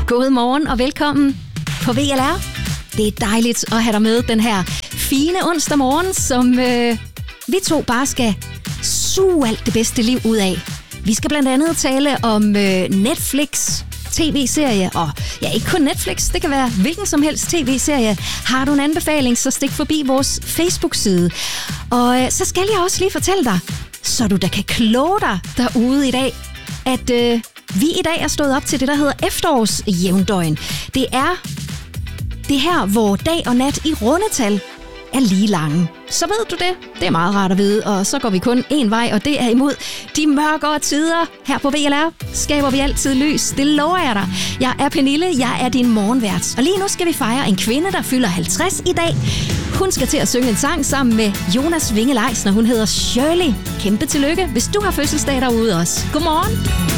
God morgen og velkommen på VLR. Det er dejligt at have dig med den her fine onsdag morgen, som vi to bare skal suge alt det bedste liv ud af. Vi skal blandt andet tale om Netflix, tv-serie, og ja, ikke kun Netflix, det kan være hvilken som helst tv-serie. Har du en anbefaling, så stik forbi vores Facebook-side. Og så skal jeg også lige fortælle dig, så du da kan kloge dig derude i dag, at vi i dag er stået op til det, der hedder efterårsjævndøgn. Det er det her, hvor dag og nat i rundetal er lige lange. Så ved du det. Det er meget rart at vide, og så går vi kun én vej, og det er imod de mørkere tider. Her på VLR skaber vi altid lys. Det lover jeg dig. Jeg er Pernille, jeg er din morgenvært. Og lige nu skal vi fejre en kvinde, der fylder 50 i dag. Hun skal til at synge en sang sammen med Jonas Winge Leisner. Hun hedder Shirley. Kæmpe tillykke, hvis du har fødselsdag derude også. Godmorgen.